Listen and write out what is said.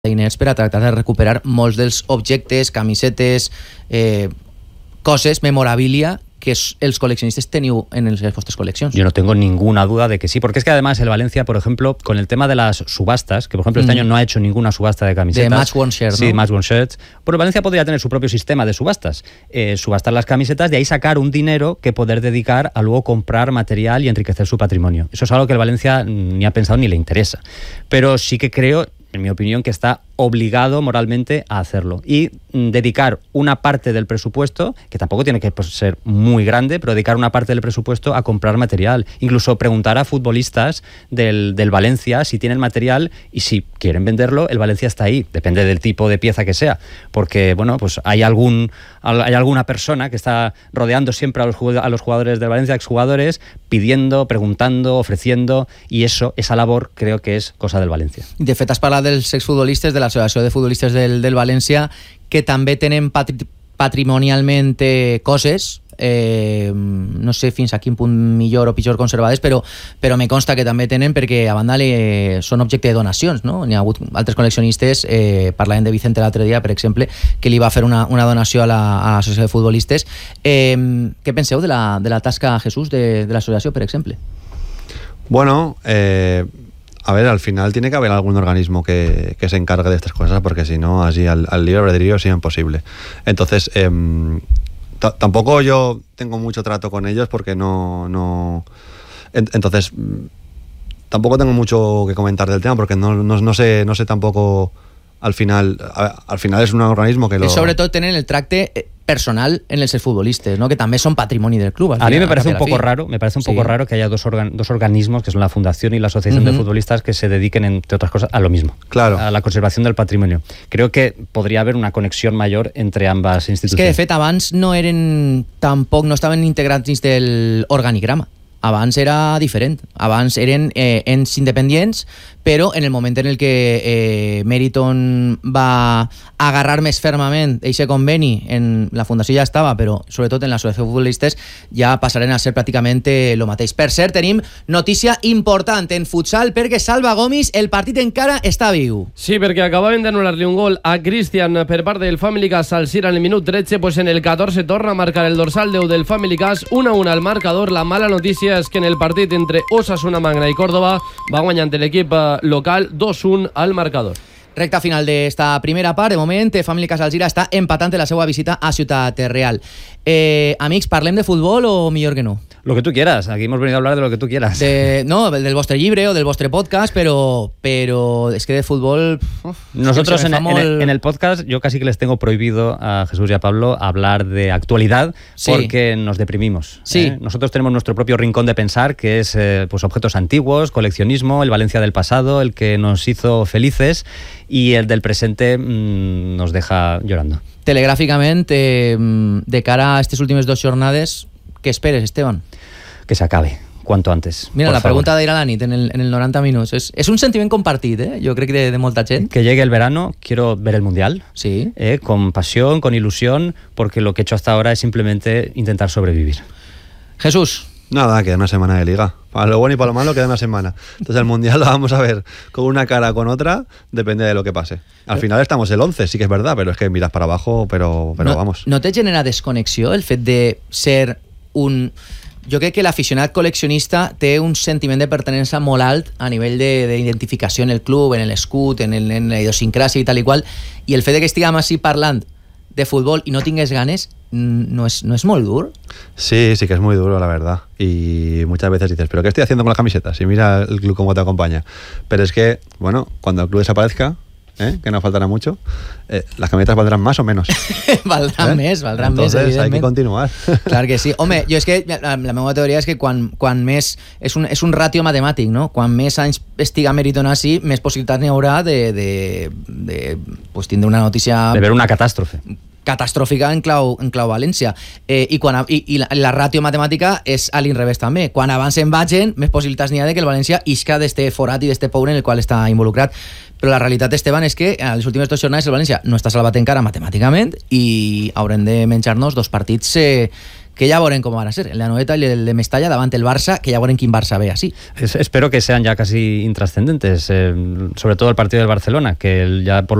diners per a tractar de recuperar molts dels objectes, camisetes, coses, memorabilia que els coleccionistas teniu en las vuestras colecciones. Yo no tengo ninguna duda de que sí, porque es que además el Valencia, por ejemplo, con el tema de las subastas, que por ejemplo este año no ha hecho ninguna subasta de camisetas. De Match One Shirt, sí, ¿no? Match One Shirts. Pero Valencia podría tener su propio sistema de subastas. Subastar las camisetas, de ahí sacar un dinero que poder dedicar a luego comprar material y enriquecer su patrimonio. Eso es algo que el Valencia ni ha pensado ni le interesa. Pero sí que creo, en mi opinión, que está obligado moralmente a hacerlo y dedicar una parte del presupuesto, que tampoco tiene que ser muy grande, pero dedicar una parte del presupuesto a comprar material, incluso preguntar a futbolistas del Valencia si tienen material y si quieren venderlo. El Valencia está ahí, depende del tipo de pieza que sea, porque bueno, pues hay alguna persona que está rodeando siempre a los jugadores del Valencia, exjugadores, pidiendo, preguntando, ofreciendo, y esa labor creo que es cosa del Valencia. De fet, has parlat dels exfutbolistes, de l'Associació de Futbolistes del València, que també tenen patrimonialment coses, no sé fins a quin punt millor o pitjor conservades, però me consta que també tenen, perquè a banda són objecte de donacions, no? N'hi ha hagut altres col·leccionistes, parlàvem de Vicente l'altre dia, per exemple, que li va fer una donació a l'Associació de Futbolistes. Què penseu de la tasca, Jesús, de l'associació, per exemple? Bueno, a ver, al final tiene que haber algún organismo que se encargue de estas cosas, porque si no, así al libre albedrío es imposible. Entonces, tampoco yo tengo mucho trato con ellos, porque entonces tampoco tengo mucho que comentar del tema, porque no sé tampoco. Al final es un organismo que lo... Sobre todo tener el tracte personal en els futbolistes, ¿no? Que també són patrimoni del club. A mí me parece un poco raro, raro que haya dos organismos, que son la Fundación y la Asociación de Futbolistas, que se dediquen, entre otras cosas, a lo mismo, claro, a la conservación del patrimonio. Creo que podría haber una conexión mayor entre ambas instituciones. És que, de fet, abans no estaven integrats dins del organigrama. Abans era diferent. Abans eren ens independents, però en el moment en el que Meriton va agarrar més fermament aquest conveni, en la fundació ja estava, però sobretot en l'associació de futbolistes ja passaren a ser pràcticament el mateix. Per cert, tenim notícia important en futsal, perquè Salva Gomis, el partit encara està viu. Sí, perquè acabaven d'anul·lar-li un gol a Cristian per part del Family-Cas al Sira en el minut 13, pues en el 14 torna a marcar el dorsal 10 del Family-Cas, 1-1 al marcador. La mala notícia és que en el partit entre Osasuna Magna i Córdoba va guanyant l'equip local 2-1 al marcador. Recta final d'esta primera part. De moment, Family-Cas Alzira està empatant la seva visita a Ciutat Real. Amics, parlem de futbol o millor que no? Lo que tú quieras, aquí hemos venido a hablar de lo que tú quieras. No, del vostre llibre o del vostre podcast, pero es que de fútbol... Nosotros en el podcast, yo casi que les tengo prohibido a Jesús y a Pablo hablar de actualidad, sí, porque nos deprimimos. Sí. Nosotros tenemos nuestro propio rincón de pensar, que es pues objetos antiguos, coleccionismo, el Valencia del pasado, el que nos hizo felices, y el del presente nos deja llorando. Telegràficament, de cara a aquestes últimes 2 jornades, què esperes, Esteban? Que se acabe cuanto antes. Mira, la pregunta d'ahir a la nit en el 90 minuts és un sentiment compartit, jo crec de molta gent. Que llegue el verano, quiero ver el Mundial, sí, con pasión, con ilusión, porque lo que he hecho hasta ahora es simplemente intentar sobrevivir. Jesús. Nada, queda una semana de liga. Para lo bueno y para lo malo queda una semana. Entonces el Mundial lo vamos a ver con una cara o con otra, depende de lo que pase. Al final estamos el 11, sí que es verdad, pero es que miras para abajo, pero vamos. ¿No te genera desconexió el fet de ser un... Jo crec que l'aficionat col·leccionista té un sentiment de pertenença molt alt a nivell d'identificació en el club, en l'escut, en la idiosincràsia i tal i qual, i el fet de que estiguem així parlant de futbol y no tingues ganes, ¿no es muy duro? Sí, sí que es muy duro, la verdad. Y muchas veces dices, ¿pero qué estoy haciendo con las camisetas? Y mira el club cómo te acompaña. Pero es que, bueno, cuando el club desaparezca, que no faltará mucho, las camisetas valdrán más o menos. Valdrán més, entonces hay que continuar. Clar que sí. Home, jo és que la meva teoria és que quan més... És un ràtio matemàtic, no? Quan més anys estiga Meriton així, més possibilitats n'hi haurà de tindre una notícia... De ver una catàstrofe. Catàstrofica en clau València. I la ràtio matemàtica és a l'inrevés també. Quan abans se'n vagin, més possibilitats n'hi ha de que el València isca d'este forat i d'este poure en el qual està involucrat. Però la realitat, Esteban, és que a les últimes 2 jornades el València no està salvat encara matemàticament i haurem de menjar-nos 2 partits que ja veurem com van a ser. El de Anoeta i el de Mestalla davant el Barça, que ja veurem quin Barça ve así. Espero que sean ya casi intrascendentes, sobre todo el partido del Barcelona, que ya por